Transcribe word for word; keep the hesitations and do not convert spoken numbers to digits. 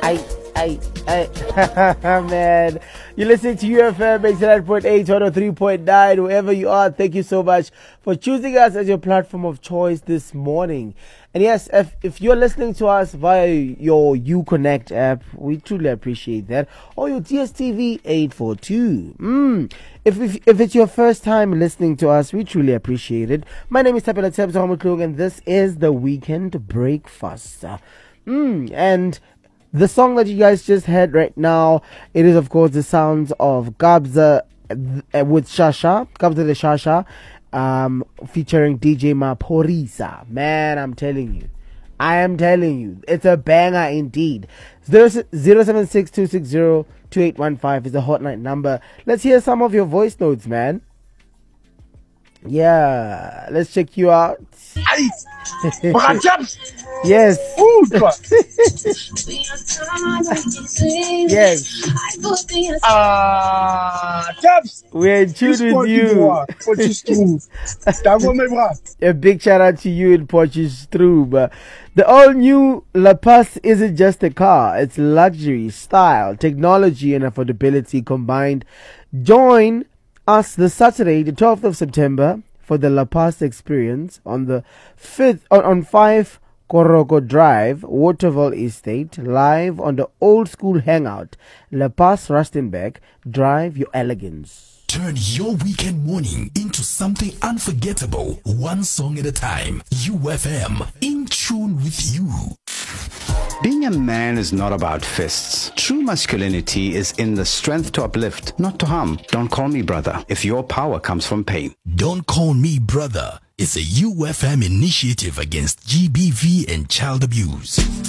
I, I, I, man. You're listening to U F M eighty-nine point eight, one oh three point nine. Wherever you are, thank you so much for choosing us as your platform of choice this morning. And yes, if, if you're listening to us via your Uconnect app, we truly appreciate that. Or your D S T V eight forty-two. Mm. If, if if it's your first time listening to us, we truly appreciate it. My name is Tapela Tebs Homeklug, and this is the Weekend Breakfast. Mm. And the song that you guys just heard right now, it is of course the sounds of Kabza uh, with Shasha, Kabza the Shasha, um, featuring D J Maphorisa. Man, I'm telling you, I am telling you, it's a banger indeed. zero seven six two six zero two eight one five is the hotline number. Let's hear some of your voice notes, man. Yeah, let's check you out. Yes. Yes. Ah, Taps. We're in tune with you. A big shout out to you in Potchefstroom. The all new La Paz isn't just a car, it's luxury, style, technology, and affordability combined. Join us this Saturday, the twelfth of September, for the La Paz experience on the fifth on, on five Koroko Drive, Waterville Estate, live on the old school hangout. La Paz Rustenburg, drive your elegance. Turn your weekend morning into something unforgettable, one song at a time. U F M, in tune with you. Being a man is not about fists. True masculinity is in the strength to uplift, not to harm. Don't call me brother if your power comes from pain. Don't Call Me Brother. It's a U F M initiative against G B V and child abuse.